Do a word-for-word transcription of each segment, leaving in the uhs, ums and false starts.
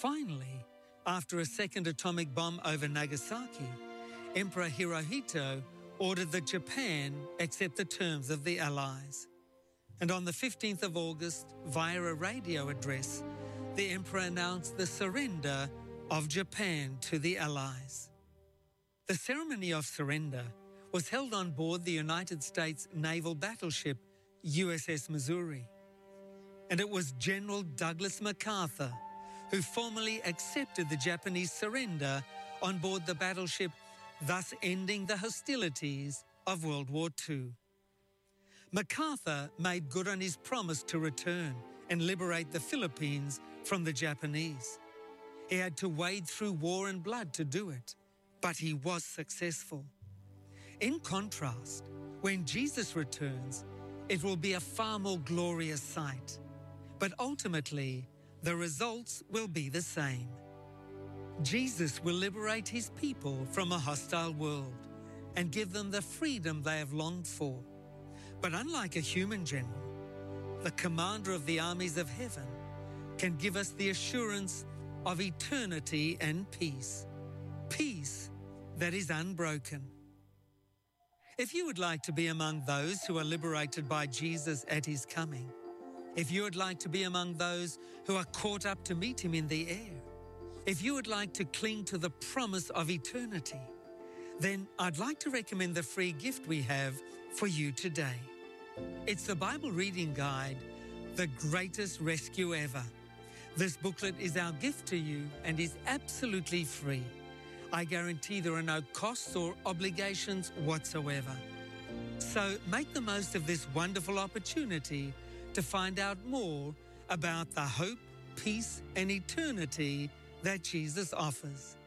Finally, after a second atomic bomb over Nagasaki, Emperor Hirohito ordered that Japan accept the terms of the Allies. And on the fifteenth of August, via a radio address, the Emperor announced the surrender of Japan to the Allies. The ceremony of surrender was held on board the United States naval battleship U S S Missouri. And it was General Douglas MacArthur who formally accepted the Japanese surrender on board the battleship, thus ending the hostilities of World War Two. MacArthur made good on his promise to return and liberate the Philippines from the Japanese. He had to wade through war and blood to do it, but he was successful. In contrast, when Jesus returns, it will be a far more glorious sight. But ultimately, the results will be the same. Jesus will liberate his people from a hostile world and give them the freedom they have longed for. But unlike a human general, the commander of the armies of heaven can give us the assurance of eternity and peace. Peace that is unbroken. If you would like to be among those who are liberated by Jesus at his coming, if you would like to be among those who are caught up to meet him in the air, if you would like to cling to the promise of eternity, then I'd like to recommend the free gift we have for you today. It's the Bible reading guide, The Greatest Rescue Ever. This booklet is our gift to you and is absolutely free. I guarantee there are no costs or obligations whatsoever. So make the most of this wonderful opportunity to find out more about the hope, peace, and eternity that Jesus offers.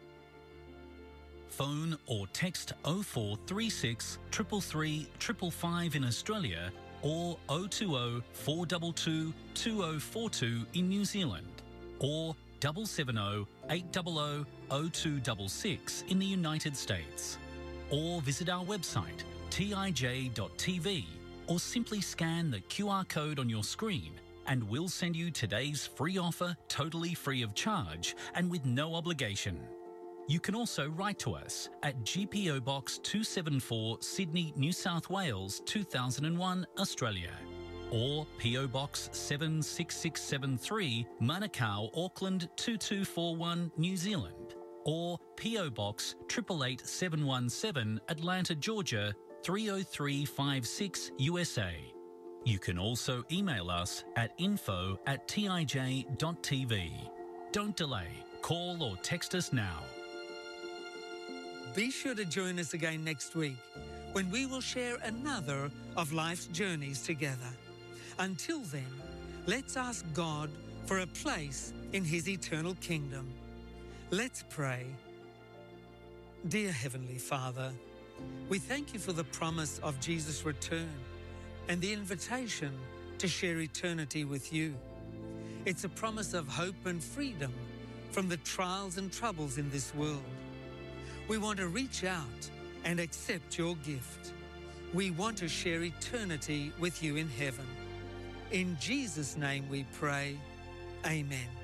Phone or text oh four three six, three three three, five five in Australia or oh two oh, four two two, two oh four two in New Zealand or seven seven oh, eight hundred, oh two six six in the United States. Or visit our website t i j dot t v or simply scan the Q R code on your screen and we'll send you today's free offer totally free of charge and with no obligation. You can also write to us at G P O Box two seventy-four, Sydney, New South Wales two thousand one, Australia, or P O Box seven six six seven three, Manukau, Auckland two two four one, New Zealand, or P O Box eight eight eight seven one seven, Atlanta, Georgia three oh three five six, U S A. You can also email us at info at t i j dot t v. Don't delay. Call or text us now. Be sure to join us again next week when we will share another of life's journeys together. Until then, let's ask God for a place in his eternal kingdom. Let's pray. Dear Heavenly Father, we thank you for the promise of Jesus' return and the invitation to share eternity with you. It's a promise of hope and freedom from the trials and troubles in this world. We want to reach out and accept your gift. We want to share eternity with you in heaven. In Jesus' name we pray, amen.